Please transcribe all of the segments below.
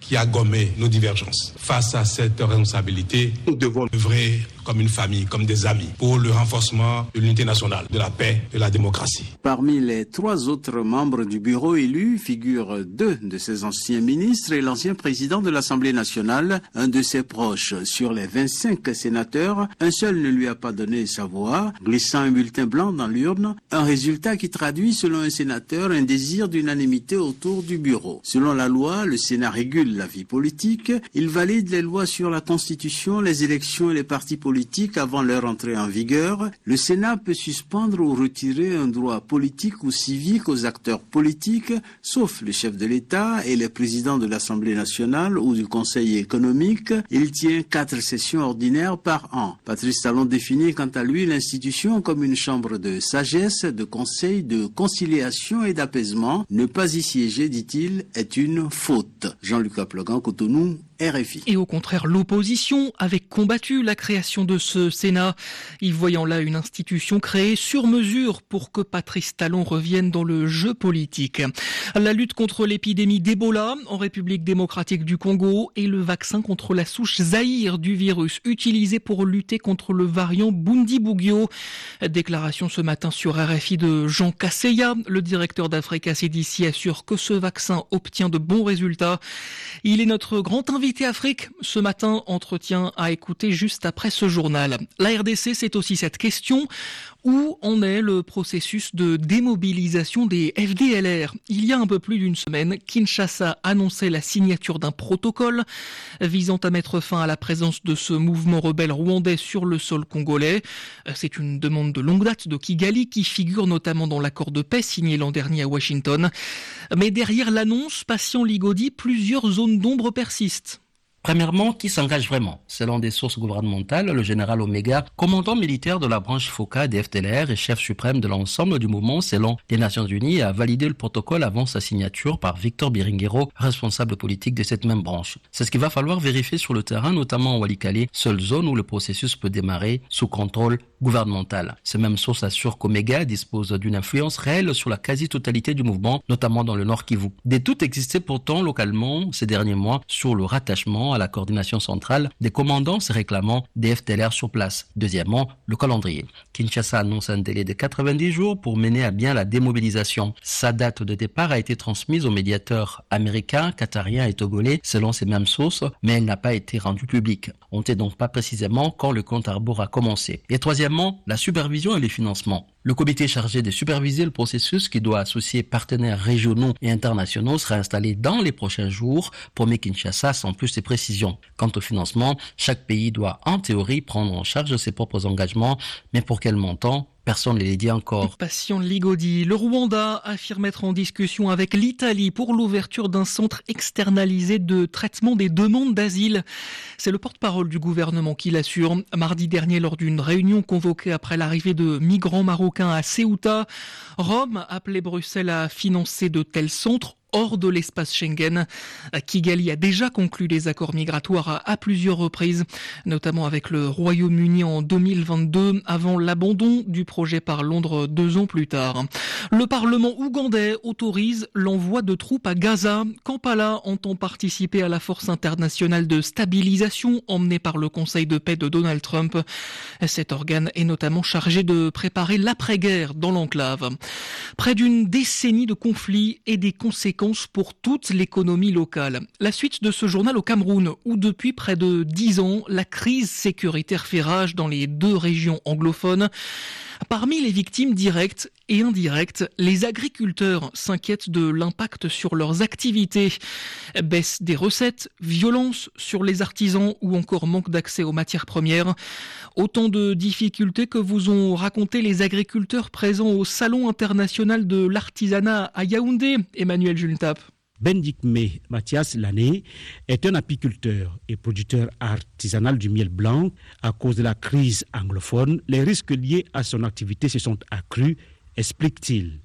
qui a gommé nos divergences. Face à cette responsabilité, nous devons œuvrer comme une famille, comme des amis, pour le renforcement de l'unité nationale, de la paix, de la démocratie. Parmi les 3 autres membres du bureau élus figurent 2 de ses anciens ministres et l'ancien président de l'Assemblée nationale, un de ses proches. Sur les 25 sénateurs, un seul ne lui a pas donné sa voix, glissant un bulletin blanc dans l'urne, un résultat qui traduit, selon un sénateur, un désir d'unanimité autour du bureau. Selon la loi, le Sénat régule la vie politique, il valide les lois sur la Constitution, les élections et les partis politiques avant leur entrée en vigueur. Le Sénat peut suspendre ou retirer un droit politique ou civique aux acteurs politiques, sauf le chef de l'État et les présidents de l'Assemblée nationale ou du Conseil économique. Il tient 4 sessions ordinaires par an. Patrice Talon définit quant à lui l'institution comme une chambre de sagesse, de conseil, de conciliation et d'apaisement. Ne pas y siéger, dit-il, est une faute. Jean-Luc Aplogan, Cotonou, RFI. Et au contraire, l'opposition avait combattu la création de ce Sénat, y voyant là une institution créée sur mesure pour que Patrice Talon revienne dans le jeu politique. La lutte contre l'épidémie d'Ebola en République démocratique du Congo et le vaccin contre la souche Zaïre du virus utilisé pour lutter contre le variant Bundibugyo. Déclaration ce matin sur RFI de Jean Kaseya, le directeur d'Africa CDC, assure que ce vaccin obtient de bons résultats. Il est notre grand invité Afrique ce matin, entretien à écouter juste après ce journal. La RDC, c'est aussi cette question. Où en est le processus de démobilisation des FDLR ? Il y a un peu plus d'une semaine, Kinshasa annonçait la signature d'un protocole visant à mettre fin à la présence de ce mouvement rebelle rwandais sur le sol congolais. C'est une demande de longue date de Kigali qui figure notamment dans l'accord de paix signé l'an dernier à Washington. Mais derrière l'annonce, patient Ligodi, plusieurs zones d'ombre persistent. Premièrement, qui s'engage vraiment ? Selon des sources gouvernementales, le général Omega, commandant militaire de la branche FOCA des FDLR et chef suprême de l'ensemble du mouvement selon les Nations Unies, a validé le protocole avant sa signature par Victor Biringero, responsable politique de cette même branche. C'est ce qu'il va falloir vérifier sur le terrain, notamment en Walikale, seule zone où le processus peut démarrer sous contrôle gouvernemental. Ces mêmes sources assurent qu'Omega dispose d'une influence réelle sur la quasi-totalité du mouvement, notamment dans le Nord Kivu. Des doutes existaient pourtant localement ces derniers mois sur le rattachement à la coordination centrale des commandants se réclamant des FDLR sur place. Deuxièmement, le calendrier. Kinshasa annonce un délai de 90 jours pour mener à bien la démobilisation. Sa date de départ a été transmise aux médiateurs américains, qatariens et togolais selon ces mêmes sources, mais elle n'a pas été rendue publique. On ne sait donc pas précisément quand le compte à rebours a commencé. Et troisièmement, la supervision et le financement. Le comité chargé de superviser le processus, qui doit associer partenaires régionaux et internationaux, sera installé dans les prochains jours, promet Kinshasa sans plus de précisions. Quant au financement, chaque pays doit en théorie prendre en charge ses propres engagements, mais pour quel montant ? Personne ne les dit encore. Patient Ligodi, le Rwanda affirme être en discussion avec l'Italie pour l'ouverture d'un centre externalisé de traitement des demandes d'asile. C'est le porte-parole du gouvernement qui l'assure. Mardi dernier, lors d'une réunion convoquée après l'arrivée de migrants marocains à Ceuta, Rome appelait Bruxelles à financer de tels centres hors de l'espace Schengen. Kigali a déjà conclu des accords migratoires à plusieurs reprises, notamment avec le Royaume-Uni en 2022, avant l'abandon du projet par Londres 2 ans plus tard. Le Parlement ougandais autorise l'envoi de troupes à Gaza. Kampala entend participer à la force internationale de stabilisation emmenée par le Conseil de paix de Donald Trump. Cet organe est notamment chargé de préparer l'après-guerre dans l'enclave. Près d'une décennie de conflits et des conséquences pour toute l'économie locale. La suite de ce journal au Cameroun, où depuis près de 10 ans, la crise sécuritaire fait rage dans les 2 régions anglophones. Parmi les victimes directes et indirectes, les agriculteurs s'inquiètent de l'impact sur leurs activités. Baisse des recettes, violence sur les artisans ou encore manque d'accès aux matières premières. Autant de difficultés que vous ont raconté les agriculteurs présents au Salon international de l'artisanat à Yaoundé, Emmanuel Jultap. Bendikme Mathias Lané est un apiculteur et producteur artisanal du miel blanc. À cause de la crise anglophone, les risques liés à son activité se sont accrus, explique-t-il.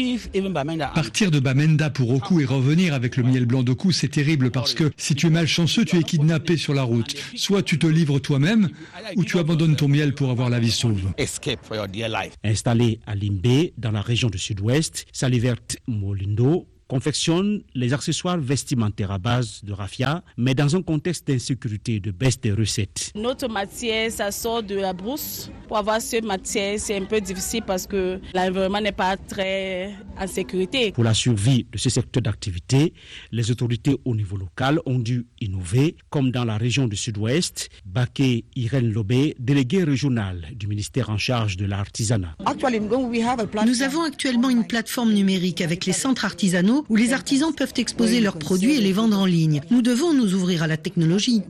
Partir de Bamenda pour Oku et revenir avec le miel blanc d'Oku, c'est terrible parce que si tu es malchanceux, tu es kidnappé sur la route. Soit tu te livres toi-même ou tu abandonnes ton miel pour avoir la vie sauve. Installé à Limbé, dans la région du sud-ouest, Salivert Molindo confectionne les accessoires vestimentaires à base de raffia, mais dans un contexte d'insécurité et de baisse des recettes. Notre matière, ça sort de la brousse. Pour avoir cette matière, c'est un peu difficile parce que l'environnement n'est pas très en sécurité. Pour la survie de ce secteur d'activité, les autorités au niveau local ont dû innover, comme dans la région du Sud-Ouest. Baké Irène Lobé, déléguée régionale du ministère en charge de l'artisanat. Nous avons actuellement une plateforme numérique avec les centres artisanaux où les artisans peuvent exposer leurs produits et les vendre en ligne. Nous devons nous ouvrir à la technologie.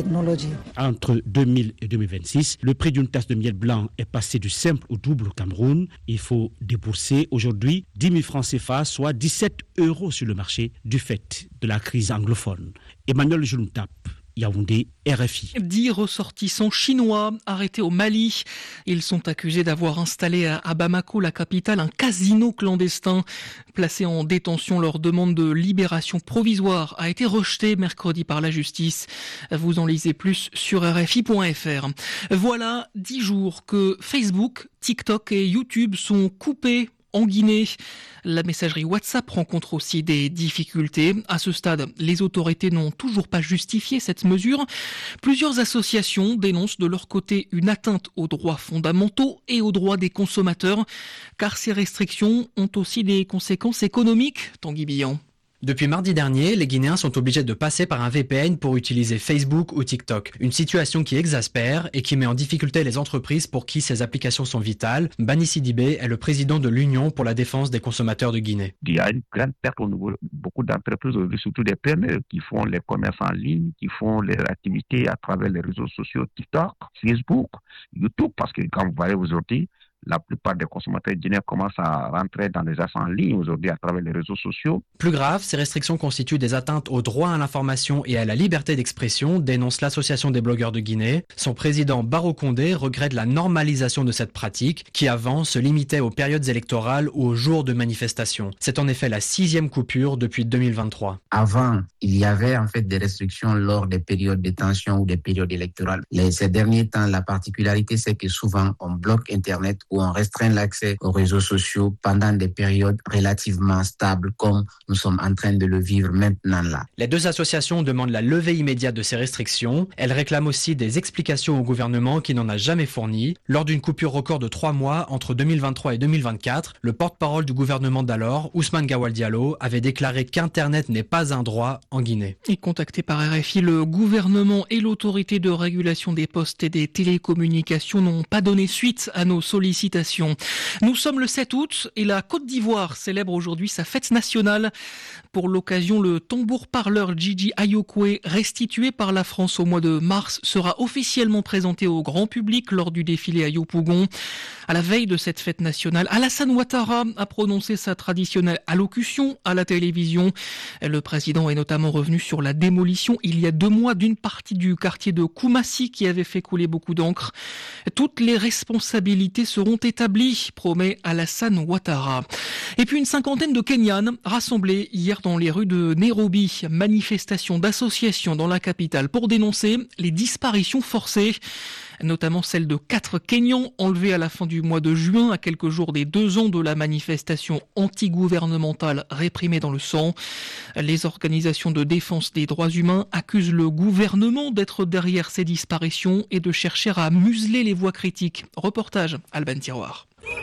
Entre 2000 et 2026, le prix d'une tasse de miel blanc est passé du simple au double au Cameroun. Il faut débourser aujourd'hui 10 000 francs CFA, soit 17 € sur le marché du fait de la crise anglophone. Emmanuel Juntap, Yaoundé, RFI. 10 ressortissants chinois arrêtés au Mali. Ils sont accusés d'avoir installé à Bamako, la capitale, un casino clandestin. Placés en détention, leur demande de libération provisoire a été rejetée mercredi par la justice. Vous en lisez plus sur RFI.fr. Voilà 10 jours que Facebook, TikTok et YouTube sont coupés en Guinée. La messagerie WhatsApp rencontre aussi des difficultés. À ce stade, les autorités n'ont toujours pas justifié cette mesure. Plusieurs associations dénoncent de leur côté une atteinte aux droits fondamentaux et aux droits des consommateurs, car ces restrictions ont aussi des conséquences économiques. Tanguy Billan. Depuis mardi dernier, les Guinéens sont obligés de passer par un VPN pour utiliser Facebook ou TikTok. Une situation qui exaspère et qui met en difficulté les entreprises pour qui ces applications sont vitales. Bani Sidibé est le président de l'Union pour la défense des consommateurs de Guinée. Il y a une grande perte au niveau de beaucoup d'entreprises, surtout des PME, qui font les commerces en ligne, qui font les activités à travers les réseaux sociaux TikTok, Facebook, YouTube, parce que quand vous voyez aujourd'hui, la plupart des consommateurs guinéens commencent à rentrer dans les achats en ligne aujourd'hui à travers les réseaux sociaux. Plus grave, ces restrictions constituent des atteintes au droit à l'information et à la liberté d'expression, dénonce l'Association des blogueurs de Guinée. Son président Barro Condé regrette la normalisation de cette pratique qui avant se limitait aux périodes électorales ou aux jours de manifestation. C'est en effet la 6e coupure depuis 2023. Avant, il y avait en fait des restrictions lors des périodes de tension ou des périodes électorales. Ces derniers temps, la particularité, c'est que souvent on bloque Internet ou on restreint l'accès aux réseaux sociaux pendant des périodes relativement stables comme nous sommes en train de le vivre maintenant là. Les deux associations demandent la levée immédiate de ces restrictions. Elles réclament aussi des explications au gouvernement qui n'en a jamais fourni. Lors d'une coupure record de 3 mois entre 2023 et 2024, le porte-parole du gouvernement d'alors, Ousmane Gawal Diallo, avait déclaré qu'Internet n'est pas un droit en Guinée. Et contacté par RFI, le gouvernement et l'autorité de régulation des postes et des télécommunications n'ont pas donné suite à nos sollicitations. Nous sommes le 7 août et la Côte d'Ivoire célèbre aujourd'hui sa fête nationale. Pour l'occasion, le tambour-parleur Gigi Ayokwe, restitué par la France au mois de mars, sera officiellement présenté au grand public lors du défilé à Yopougon. À la veille de cette fête nationale, Alassane Ouattara a prononcé sa traditionnelle allocution à la télévision. Le président est notamment revenu sur la démolition il y a 2 mois d'une partie du quartier de Koumassi qui avait fait couler beaucoup d'encre. Toutes les responsabilités seront établies, promet Alassane Ouattara. Et puis une cinquantaine de Kenyanes rassemblés hier dans les rues de Nairobi. Manifestation d'associations dans la capitale pour dénoncer les disparitions forcées, notamment celle de 4 Kenyans enlevés à la fin du mois de juin, à quelques jours des 2 ans de la manifestation antigouvernementale réprimée dans le sang. Les organisations de défense des droits humains accusent le gouvernement d'être derrière ces disparitions et de chercher à museler les voix critiques. Reportage Alban Tiroir.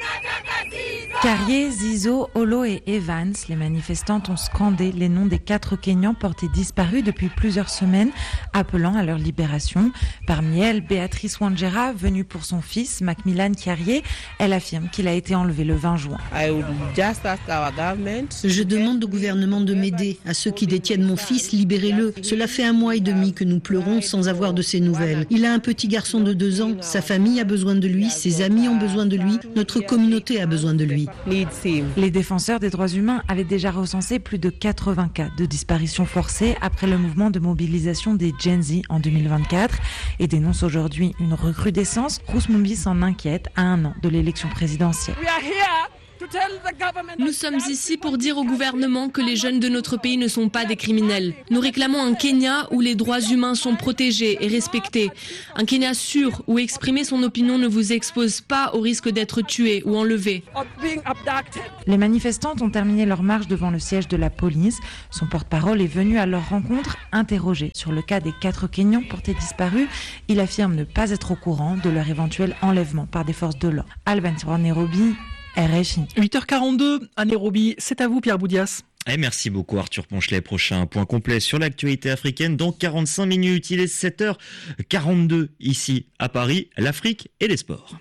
Carrier, Zizo, Olo et Evans, les manifestantes ont scandé les noms des 4 Kenyans portés disparus depuis plusieurs semaines, appelant à leur libération. Parmi elles, Béatrice Wangera, venue pour son fils, Macmillan Carrier. Elle affirme qu'il a été enlevé le 20 juin. Je demande au gouvernement de m'aider. À ceux qui détiennent mon fils, libérez-le. Cela fait 1 mois et demi que nous pleurons sans avoir de ses nouvelles. Il a un petit garçon de 2 ans. Sa famille a besoin de lui, ses amis ont besoin de lui, notre communauté a besoin de lui. Les défenseurs des droits humains avaient déjà recensé plus de 80 cas de disparition forcée après le mouvement de mobilisation des Gen Z en 2024 et dénoncent aujourd'hui une recrudescence. Rousse Mumbi s'en inquiète à 1 an de l'élection présidentielle. Nous sommes ici pour dire au gouvernement que les jeunes de notre pays ne sont pas des criminels. Nous réclamons un Kenya où les droits humains sont protégés et respectés. Un Kenya sûr où exprimer son opinion ne vous expose pas au risque d'être tué ou enlevé. Les manifestantes ont terminé leur marche devant le siège de la police. Son porte-parole est venu à leur rencontre interrogé sur le cas des 4 Kenyans portés disparus. Il affirme ne pas être au courant de leur éventuel enlèvement par des forces de l'ordre. Alban Nairobi, RFI. 8h42 à Nairobi, c'est à vous Pierre Boudias. Et merci beaucoup Arthur Ponchelet. Prochain point complet sur l'actualité africaine dans 45 minutes. Il est 7h42 ici à Paris, l'Afrique et les sports.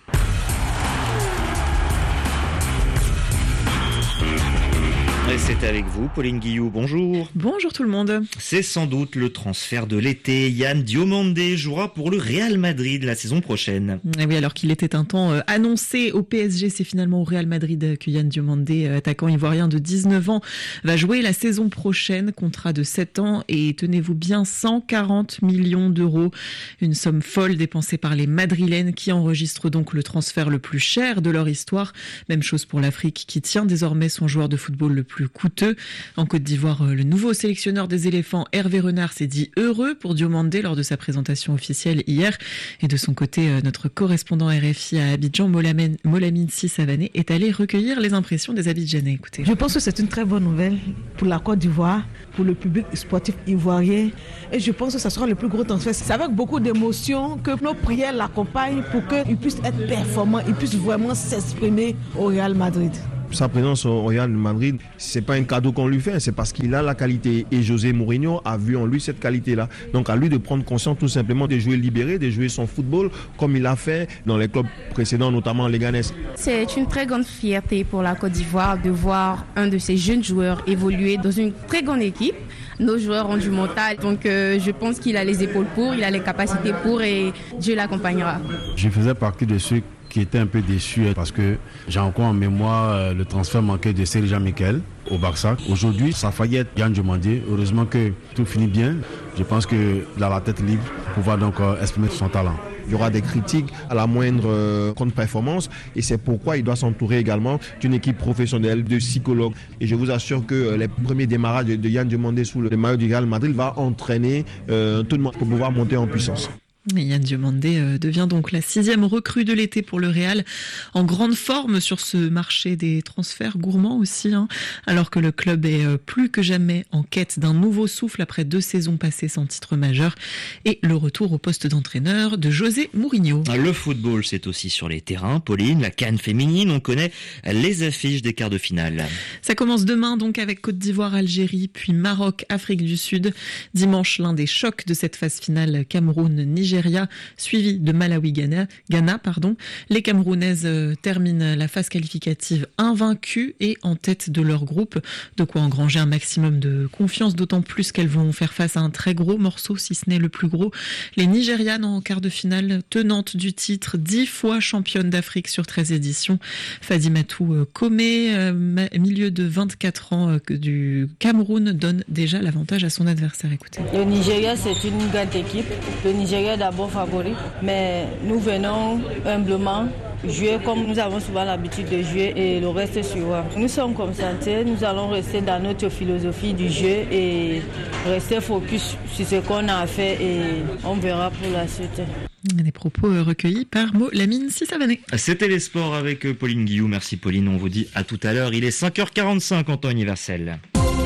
Et c'est avec vous, Pauline Guillou, bonjour. Bonjour tout le monde. C'est sans doute le transfert de l'été. Yann Diomandé jouera pour le Real Madrid la saison prochaine. Et oui, alors qu'il était un temps annoncé au PSG, c'est finalement au Real Madrid que Yann Diomandé, attaquant ivoirien de 19 ans, va jouer la saison prochaine. Contrat de 7 ans et tenez-vous bien, 140 millions d'euros. Une somme folle dépensée par les Madrilènes qui enregistrent donc le transfert le plus cher de leur histoire. Même chose pour l'Afrique qui tient désormais son joueur de football le plus coûteux. En Côte d'Ivoire, le nouveau sélectionneur des éléphants, Hervé Renard, s'est dit heureux pour Diomandé lors de sa présentation officielle hier. Et de son côté, notre correspondant RFI à Abidjan, Molamine Sissavané, est allé recueillir les impressions des Abidjanais. Écoutez. Je pense que c'est une très bonne nouvelle pour la Côte d'Ivoire, pour le public sportif ivoirien. Et je pense que ça sera le plus gros transfert. C'est avec beaucoup d'émotion que nos prières l'accompagnent pour qu'il puisse être performant, il puisse vraiment s'exprimer au Real Madrid. Sa présence au Real Madrid, c'est pas un cadeau qu'on lui fait, c'est parce qu'il a la qualité. Et José Mourinho a vu en lui cette qualité-là. Donc à lui de prendre conscience tout simplement de jouer libéré, de jouer son football comme il a fait dans les clubs précédents, notamment Leganés. C'est une très grande fierté pour la Côte d'Ivoire de voir un de ces jeunes joueurs évoluer dans une très grande équipe. Nos joueurs ont du mental, donc je pense qu'il a les épaules pour, il a les capacités pour et Dieu l'accompagnera. Je faisais partie de ceux qui étaient un peu déçus parce que j'ai encore en mémoire le transfert manqué de Serge Michael au Barça. Aujourd'hui, ça a failli être Yann Diomandé. Heureusement que tout finit bien. Je pense qu'il a la tête libre pour pouvoir donc exprimer son talent. Il y aura des critiques à la moindre contre-performance et c'est pourquoi il doit s'entourer également d'une équipe professionnelle, de psychologues. Et je vous assure que les premiers démarrages de Yann Diomandé sous le maillot du Real Madrid va entraîner tout le monde pour pouvoir monter en puissance. Et Yann Diomandé devient donc la 6e recrue de l'été pour le Real, en grande forme sur ce marché des transferts gourmands aussi, alors que le club est plus que jamais en quête d'un nouveau souffle après 2 saisons passées sans titre majeur et le retour au poste d'entraîneur de José Mourinho. Le football, c'est aussi sur les terrains. Pauline, la CAN féminine, on connaît les affiches des quarts de finale. Ça commence demain donc avec Côte d'Ivoire, Algérie, puis Maroc, Afrique du Sud. Dimanche, l'un des chocs de cette phase finale, Cameroun-Nigeria, suivi de Malawi-Ghana. Les Camerounaises terminent la phase qualificative invaincues et en tête de leur groupe. De quoi engranger un maximum de confiance, d'autant plus qu'elles vont faire face à un très gros morceau, si ce n'est le plus gros. Les Nigérianes en quart de finale, tenantes du titre, 10 fois championne d'Afrique sur 13 éditions. Fadimatou Komé, milieu de 24 ans du Cameroun, donne déjà l'avantage à son adversaire. Écoutez. Le Nigeria, c'est une grande équipe. Le Nigeria d'abord favori, mais nous venons humblement jouer comme nous avons souvent l'habitude de jouer et le reste suivra. Nous sommes concentrés, nous allons rester dans notre philosophie du jeu et rester focus sur ce qu'on a fait et on verra pour la suite. Des propos recueillis par Molamine Sissavané. C'était les sports avec Pauline Guillou. Merci Pauline, on vous dit à tout à l'heure. Il est 5h45 en temps universel.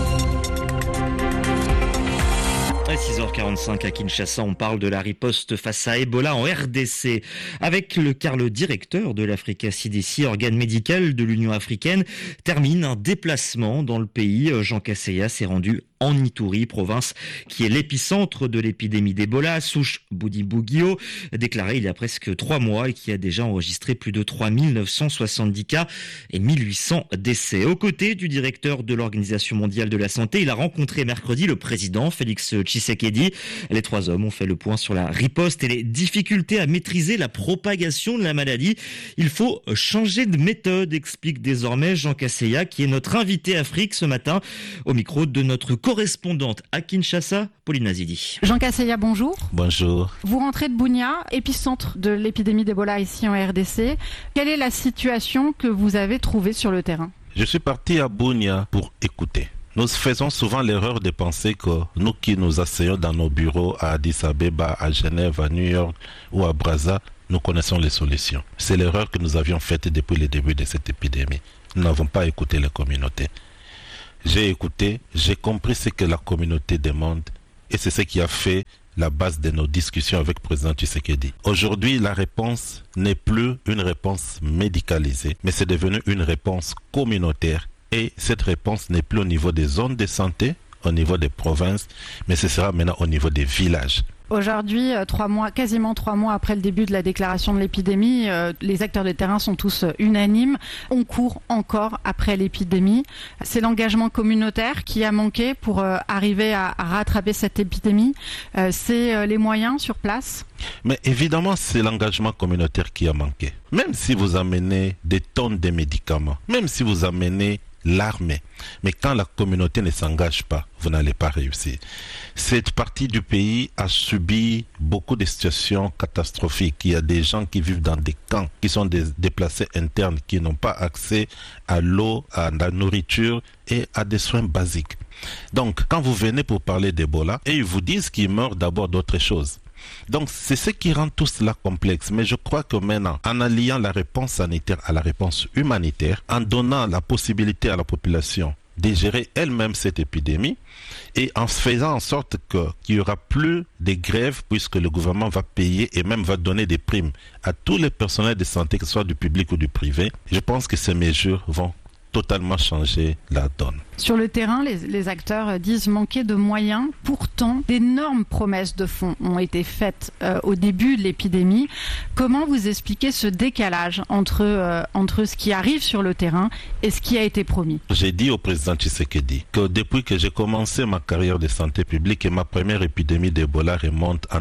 À 6h45 à Kinshasa, on parle de la riposte face à Ebola en RDC. Avec le directeur de l'Africa CDC, organe médical de l'Union africaine, termine un déplacement dans le pays. Jean Kasseya s'est rendu en Ituri, province qui est l'épicentre de l'épidémie d'Ebola, souche Boudi-Bougio, déclaré il y a presque 3 mois et qui a déjà enregistré plus de 3970 cas et 1800 décès. Aux côtés du directeur de l'Organisation mondiale de la santé, il a rencontré mercredi le président Félix Tshisekedi. Les 3 hommes ont fait le point sur la riposte et les difficultés à maîtriser la propagation de la maladie. Il faut changer de méthode, explique désormais Jean Kasseya, qui est notre invité Afrique ce matin, au micro de notre correspondante à Kinshasa, Pauline Azidi. Jean Kasseya, bonjour. Bonjour. Vous rentrez de Bunia, épicentre de l'épidémie d'Ebola ici en RDC. Quelle est la situation que vous avez trouvée sur le terrain? Je suis parti à Bunia pour écouter. Nous faisons souvent l'erreur de penser que nous qui nous asseyons dans nos bureaux à Addis Abeba, à Genève, à New York ou à Brazza, nous connaissons les solutions. C'est l'erreur que nous avions faite depuis le début de cette épidémie. Nous n'avons pas écouté les communautés. J'ai écouté, j'ai compris ce que la communauté demande et c'est ce qui a fait la base de nos discussions avec le président Tshisekedi. Aujourd'hui, la réponse n'est plus une réponse médicalisée, mais c'est devenu une réponse communautaire. Et cette réponse n'est plus au niveau des zones de santé, au niveau des provinces, mais ce sera maintenant au niveau des villages. Aujourd'hui, quasiment 3 mois après le début de la déclaration de l'épidémie, les acteurs de terrain sont tous unanimes. On court encore après l'épidémie. C'est l'engagement communautaire qui a manqué pour arriver à rattraper cette épidémie. C'est les moyens sur place. Mais évidemment, c'est l'engagement communautaire qui a manqué. Même si vous amenez des tonnes de médicaments, même si vous amenez l'armée. Mais quand la communauté ne s'engage pas, vous n'allez pas réussir. Cette partie du pays a subi beaucoup de situations catastrophiques. Il y a des gens qui vivent dans des camps, qui sont des déplacés internes, qui n'ont pas accès à l'eau, à la nourriture et à des soins basiques. Donc, quand vous venez pour parler d'Ebola, et ils vous disent qu'ils meurent d'abord d'autres choses. Donc c'est ce qui rend tout cela complexe. Mais je crois que maintenant, en alliant la réponse sanitaire à la réponse humanitaire, en donnant la possibilité à la population de gérer elle-même cette épidémie et en faisant en sorte qu'il n'y aura plus de grèves puisque le gouvernement va payer et même va donner des primes à tous les personnels de santé, que ce soit du public ou du privé, je pense que ces mesures vont totalement changer la donne. Sur le terrain, les acteurs disent manquer de moyens. Pourtant, d'énormes promesses de fonds ont été faites au début de l'épidémie. Comment vous expliquez ce décalage entre ce qui arrive sur le terrain et ce qui a été promis? J'ai dit au président Tshisekedi que depuis que j'ai commencé ma carrière de santé publique et ma première épidémie d'Ebola remonte en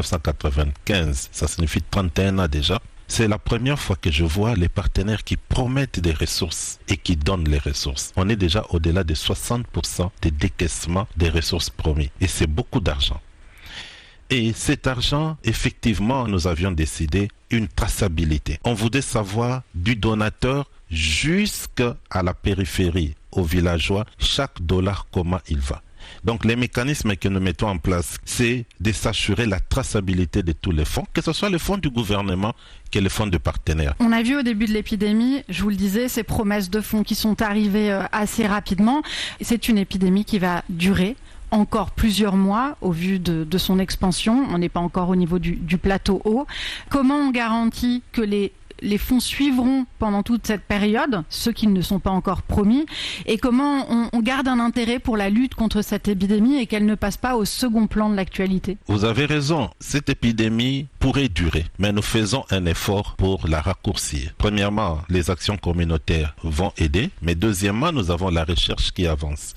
1995, ça signifie 31 ans déjà, c'est la première fois que je vois les partenaires qui promettent des ressources et qui donnent les ressources. On est déjà au-delà de 60% de décaissement des ressources promises. Et c'est beaucoup d'argent. Et cet argent, effectivement, nous avions décidé une traçabilité. On voulait savoir du donateur jusqu'à la périphérie, aux villageois, chaque dollar, comment il va. Donc les mécanismes que nous mettons en place, c'est de s'assurer la traçabilité de tous les fonds, que ce soit les fonds du gouvernement que les fonds de partenaires. On a vu au début de l'épidémie, je vous le disais, ces promesses de fonds qui sont arrivées assez rapidement. C'est une épidémie qui va durer encore plusieurs mois au vu de son expansion. On n'est pas encore au niveau du plateau haut. Comment on garantit que les fonds suivront pendant toute cette période, ceux qui ne sont pas encore promis, et comment on garde un intérêt pour la lutte contre cette épidémie et qu'elle ne passe pas au second plan de l'actualité? Vous avez raison, cette épidémie pourrait durer, mais nous faisons un effort pour la raccourcir. Premièrement, les actions communautaires vont aider, mais deuxièmement, nous avons la recherche qui avance.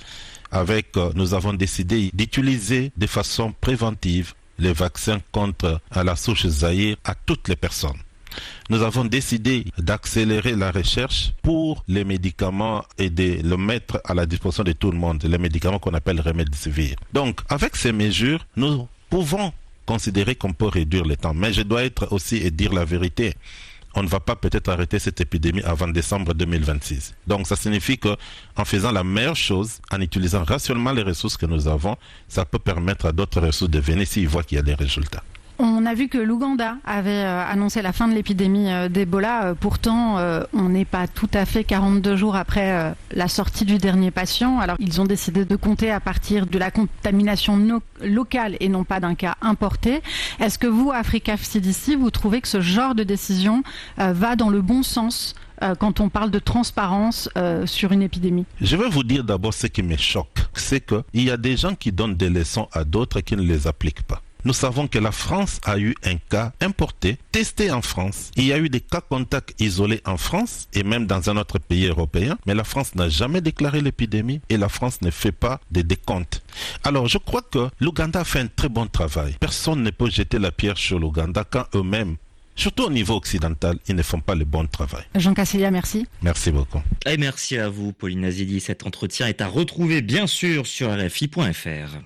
Nous avons décidé d'utiliser de façon préventive les vaccins contre la souche Zaïre à toutes les personnes. Nous avons décidé d'accélérer la recherche pour les médicaments et de le mettre à la disposition de tout le monde, les médicaments qu'on appelle Remdesivir. Donc, avec ces mesures, nous pouvons considérer qu'on peut réduire le temps. Mais je dois être aussi et dire la vérité. On ne va pas peut-être arrêter cette épidémie avant décembre 2026. Donc, ça signifie qu'en faisant la meilleure chose, en utilisant rationnellement les ressources que nous avons, ça peut permettre à d'autres ressources de venir s'ils voient qu'il y a des résultats. On a vu que l'Ouganda avait annoncé la fin de l'épidémie d'Ebola. Pourtant, on n'est pas tout à fait 42 jours après la sortie du dernier patient. Alors, ils ont décidé de compter à partir de la contamination locale et non pas d'un cas importé. Est-ce que vous, Africa CDC, vous trouvez que ce genre de décision va dans le bon sens quand on parle de transparence sur une épidémie? Je vais vous dire d'abord ce qui me choque. C'est qu'il y a des gens qui donnent des leçons à d'autres qui ne les appliquent pas. Nous savons que la France a eu un cas importé, testé en France. Il y a eu des cas contacts isolés en France et même dans un autre pays européen. Mais la France n'a jamais déclaré l'épidémie et la France ne fait pas de décompte. Alors je crois que l'Ouganda a fait un très bon travail. Personne ne peut jeter la pierre sur l'Ouganda quand eux-mêmes surtout au niveau occidental, ils ne font pas le bon travail. Jean Cassellia, merci. Merci beaucoup. Et merci à vous, Pauline Azili. Cet entretien est à retrouver, bien sûr, sur RFI.fr.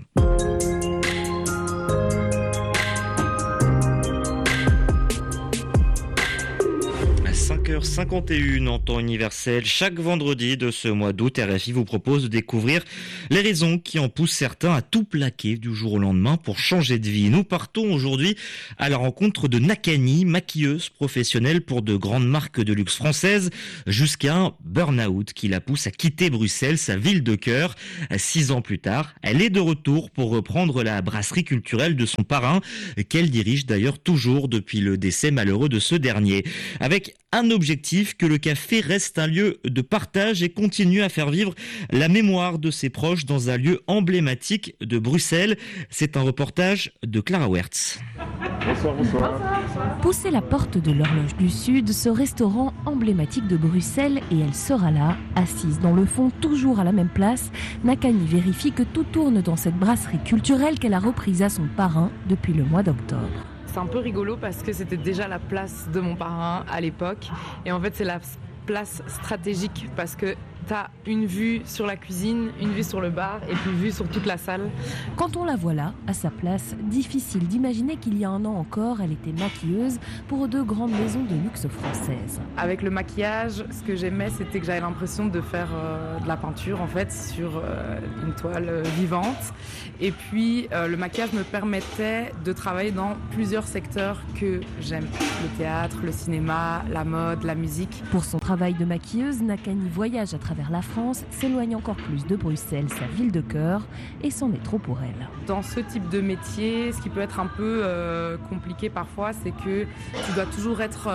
5h51 en temps universel. Chaque vendredi de ce mois d'août, RFI vous propose de découvrir les raisons qui en poussent certains à tout plaquer du jour au lendemain pour changer de vie. Nous partons aujourd'hui à la rencontre de Nakani, maquilleuse professionnelle pour de grandes marques de luxe françaises, jusqu'à un burn-out qui la pousse à quitter Bruxelles, sa ville de cœur. 6 ans plus tard, elle est de retour pour reprendre la brasserie culturelle de son parrain, qu'elle dirige d'ailleurs toujours depuis le décès malheureux de ce dernier. Avec un objectif, que le café reste un lieu de partage et continue à faire vivre la mémoire de ses proches dans un lieu emblématique de Bruxelles. C'est un reportage de Clara Wertz. Bonsoir. Poussez la porte de l'Horloge du Sud, ce restaurant emblématique de Bruxelles, et elle sera là, assise dans le fond, toujours à la même place. Nakani vérifie que tout tourne dans cette brasserie culturelle qu'elle a reprise à son parrain depuis le mois d'octobre. C'est un peu rigolo parce que c'était déjà la place de mon parrain à l'époque. Et en fait, c'est la place stratégique parce que tu as une vue sur la cuisine, une vue sur le bar et puis une vue sur toute la salle. Quand on la voit là, à sa place, difficile d'imaginer qu'il y a un an encore, elle était maquilleuse pour 2 grandes maisons de luxe françaises. Avec le maquillage, ce que j'aimais, c'était que j'avais l'impression de faire de la peinture en fait sur une toile vivante. Et puis le maquillage me permettait de travailler dans plusieurs secteurs que j'aime. Le théâtre, le cinéma, la mode, la musique. Pour son travail de maquilleuse, Nakani voyage à travers la France, s'éloigne encore plus de Bruxelles, sa ville de cœur, et c'en est trop pour elle. Dans ce type de métier, ce qui peut être un peu compliqué parfois, c'est que tu dois toujours être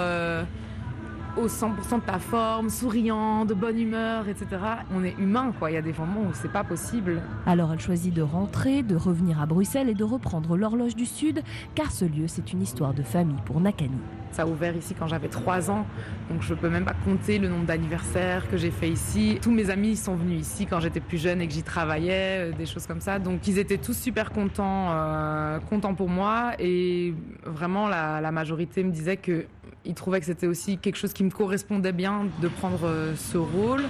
au 100% de ta forme, souriant, de bonne humeur, etc. On est humain, quoi. Il y a des moments où c'est pas possible. Alors elle choisit de rentrer, de revenir à Bruxelles et de reprendre l'Horloge du Sud, car ce lieu, c'est une histoire de famille pour Nakani. Ça a ouvert ici quand j'avais 3 ans, donc je peux même pas compter le nombre d'anniversaires que j'ai fait ici. Tous mes amis sont venus ici quand j'étais plus jeune et que j'y travaillais, des choses comme ça. Donc ils étaient tous super contents pour moi, et vraiment la majorité me disait qu'ils trouvaient que c'était aussi quelque chose qui me correspondait bien de prendre ce rôle.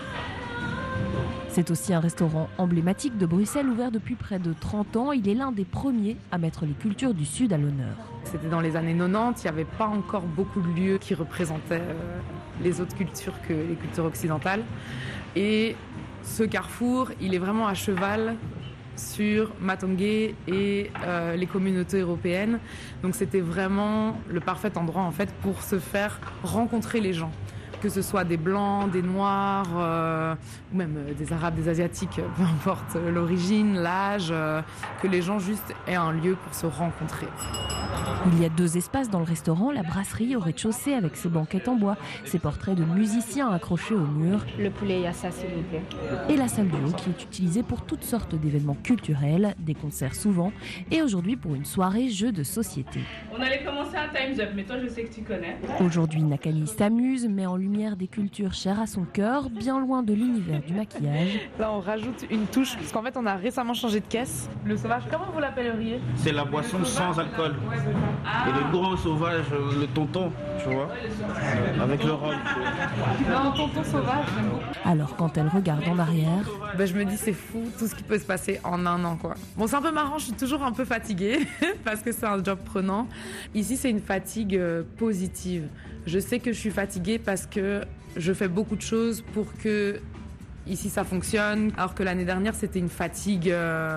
C'est aussi un restaurant emblématique de Bruxelles, ouvert depuis près de 30 ans. Il est l'un des premiers à mettre les cultures du Sud à l'honneur. C'était dans les années 90, il n'y avait pas encore beaucoup de lieux qui représentaient les autres cultures que les cultures occidentales. Et ce carrefour, il est vraiment à cheval sur Matongué et les communautés européennes. Donc c'était vraiment le parfait endroit en fait pour se faire rencontrer les gens. Que ce soit des blancs, des noirs, ou même des arabes, des asiatiques, peu importe l'origine, l'âge, que les gens juste aient un lieu pour se rencontrer. Il y a 2 espaces dans le restaurant, la brasserie au rez-de-chaussée avec ses banquettes en bois, ses portraits de musiciens accrochés au mur. Le poulet, il y a ça s'il vous plaît. Et la salle de haut qui est utilisée pour toutes sortes d'événements culturels, des concerts souvent, et aujourd'hui pour une soirée jeux de société. On allait commencer à Time's Up, mais toi je sais que tu connais. Aujourd'hui, Nakani s'amuse, met en lumière des cultures chères à son cœur, bien loin de l'univers du maquillage. Là on rajoute une touche, parce qu'en fait on a récemment changé de caisse. Le sauvage, comment vous l'appelleriez? C'est la boisson sans alcool. Et le grand sauvage, le tonton, tu vois, avec le rhum. Non, tonton sauvage, j'aime beaucoup. Alors quand elle regarde en arrière, je me dis c'est fou tout ce qui peut se passer en un an, quoi. Bon, c'est un peu marrant, je suis toujours un peu fatiguée parce que c'est un job prenant. Ici c'est une fatigue positive. Je sais que je suis fatiguée parce que je fais beaucoup de choses pour que ici ça fonctionne, alors que l'année dernière c'était une fatigue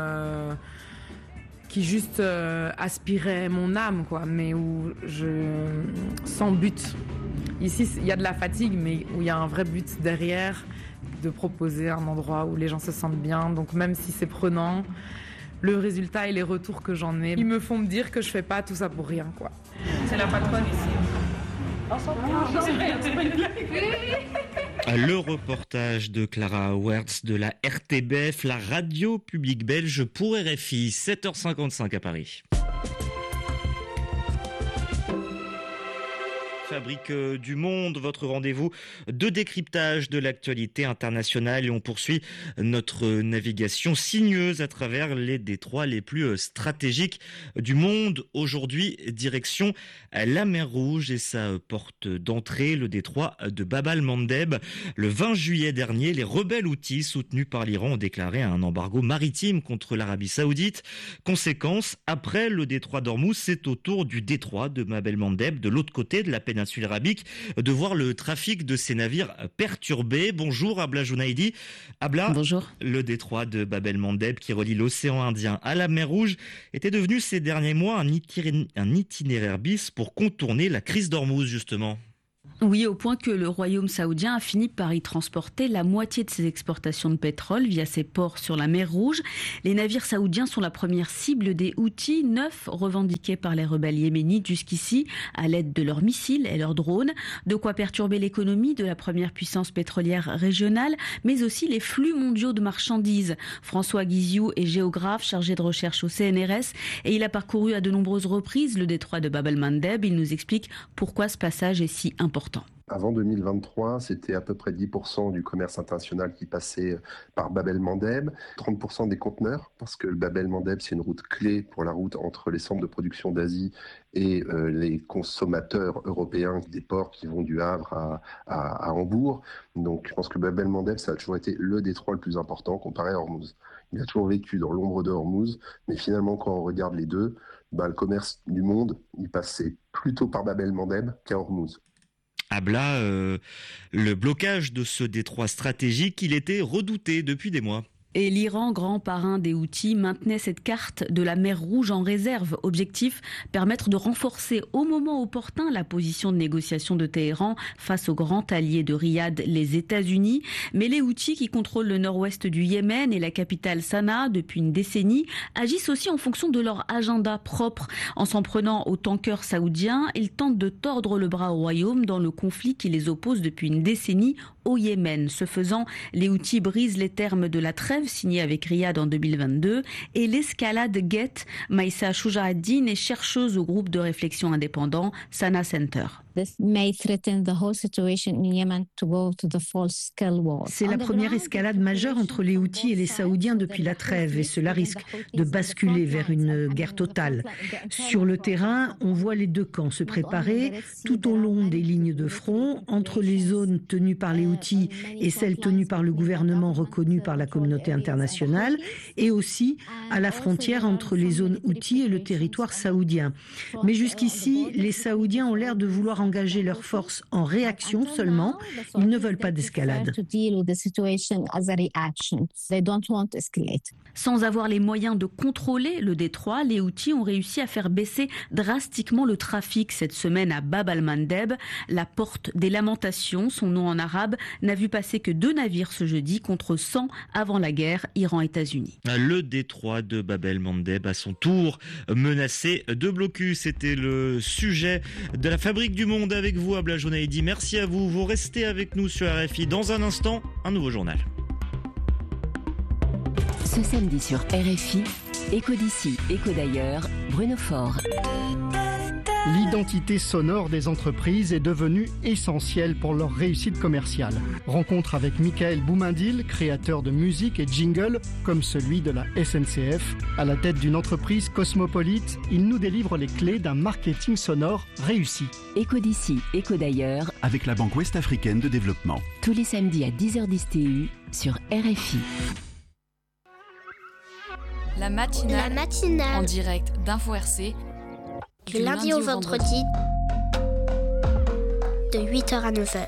qui juste aspirait mon âme, quoi, mais où sans but. Ici, il y a de la fatigue, mais où il y a un vrai but derrière, de proposer un endroit où les gens se sentent bien. Donc même si c'est prenant, le résultat et les retours que j'en ai, ils me font me dire que je fais pas tout ça pour rien, quoi. C'est la patronne ici. Le reportage de Clara Wertz de la RTBF, la radio publique belge pour RFI, 7h55 à Paris. Fabrique du Monde, votre rendez-vous de décryptage de l'actualité internationale. Et on poursuit notre navigation sinueuse à travers les détroits les plus stratégiques du monde. Aujourd'hui, direction la mer Rouge et sa porte d'entrée, le détroit de Bab el-Mandeb. Le 20 juillet dernier, les rebelles houthis soutenus par l'Iran ont déclaré un embargo maritime contre l'Arabie Saoudite. Conséquence, après le détroit d'Ormuz, c'est au tour du détroit de Bab el-Mandeb, de l'autre côté de la péninsule arabique, de voir le trafic de ces navires perturbé. Bonjour Abla Jounaidi. Abla, bonjour. Le détroit de Bab el-Mandeb qui relie l'océan Indien à la mer Rouge était devenu ces derniers mois un itinéraire bis pour contourner la crise d'Ormuz justement. Oui, au point que le royaume saoudien a fini par y transporter la moitié de ses exportations de pétrole via ses ports sur la mer Rouge. Les navires saoudiens sont la première cible des Houthis, 9 revendiqués par les rebelles yéménites jusqu'ici à l'aide de leurs missiles et leurs drones. De quoi perturber l'économie de la première puissance pétrolière régionale, mais aussi les flux mondiaux de marchandises. François Guiziou est géographe chargé de recherche au CNRS et il a parcouru à de nombreuses reprises le détroit de Bab el-Mandeb. Il nous explique pourquoi ce passage est si important. Avant 2023, c'était à peu près 10% du commerce international qui passait par Bab el-Mandeb, 30% des conteneurs, parce que Bab el-Mandeb, c'est une route clé pour la route entre les centres de production d'Asie et les consommateurs européens des ports qui vont du Havre à Hambourg. Donc je pense que Bab el-Mandeb, ça a toujours été le détroit le plus important comparé à Hormuz. Il a toujours vécu dans l'ombre de Hormuz, mais finalement quand on regarde les deux, le commerce du monde, il passait plutôt par Bab el-Mandeb qu'à Hormuz. Abla, le blocage de ce détroit stratégique, il était redouté depuis des mois. Et l'Iran, grand parrain des Houthis, maintenait cette carte de la mer Rouge en réserve. Objectif, permettre de renforcer au moment opportun la position de négociation de Téhéran face au grand allié de Riyad, les États-Unis. Mais les Houthis, qui contrôlent le nord-ouest du Yémen et la capitale Sanaa depuis une décennie, agissent aussi en fonction de leur agenda propre. En s'en prenant aux tankers saoudiens, ils tentent de tordre le bras au royaume dans le conflit qui les oppose depuis une décennie au Yémen. Ce faisant, les Houthis brisent les termes de la trêve signée avec Riyad en 2022 et l'escalade guette. Maïssa Choujahaddine est chercheuse au groupe de réflexion indépendant Sana Center. C'est la première escalade majeure entre les Houthis et les Saoudiens depuis la trêve et cela risque de basculer vers une guerre totale. Sur le terrain, on voit les deux camps se préparer tout au long des lignes de front, entre les zones tenues par les Houthis et celles tenues par le gouvernement reconnu par la communauté internationale et aussi à la frontière entre les zones Houthis et le territoire saoudien. Mais jusqu'ici, les Saoudiens ont l'air de vouloir engager leurs forces en réaction seulement. Ils ne veulent pas d'escalade. Sans avoir les moyens de contrôler le détroit, les Houthis ont réussi à faire baisser drastiquement le trafic cette semaine à Bab el-Mandeb. La porte des lamentations, son nom en arabe, n'a vu passer que 2 navires ce jeudi contre 100 avant la guerre Iran-États-Unis. Le détroit de Bab el-Mandeb à son tour menacé de blocus. C'était le sujet de la Fabrique du Monde avec vous, Abla Jounaidi. Merci à vous. Vous restez avec nous sur RFI. Dans un instant, un nouveau journal. Ce samedi sur RFI, Écho d'ici, Écho d'ailleurs, Bruno Faure. L'identité sonore des entreprises est devenue essentielle pour leur réussite commerciale. Rencontre avec Michael Boumindil, créateur de musique et jingle comme celui de la SNCF. À la tête d'une entreprise cosmopolite, il nous délivre les clés d'un marketing sonore réussi. Écho d'ici, Écho d'ailleurs, avec la Banque Ouest-Africaine de Développement. Tous les samedis à 10h10 TU sur RFI. La matinale en direct d'Info RC. Du lundi au vendredi, de 8h à 9h.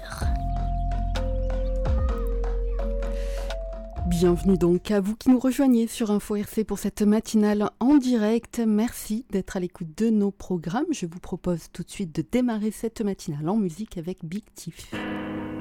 Bienvenue donc à vous qui nous rejoignez sur Info RC pour cette matinale en direct. Merci d'être à l'écoute de nos programmes. Je vous propose tout de suite de démarrer cette matinale en musique avec Big Thief.